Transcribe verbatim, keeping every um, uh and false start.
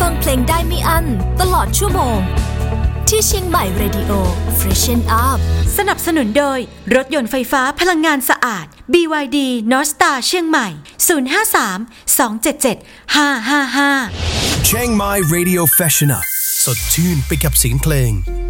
ฟังเพลงได้ไม่อั้นตลอดชั่วโมงที่เชียงใหม่ Radio Freshen Up สนับสนุนโดยรถยนต์ไฟฟ้าพลังงานสะอาด บี วาย ดี North Star เชียงใหม่ ศูนย์ ห้า สาม สอง เจ็ด เจ็ด ห้า ห้า ห้า Chiang Mai Radio Freshen Up สดชื่นไปกับเสียงเพลง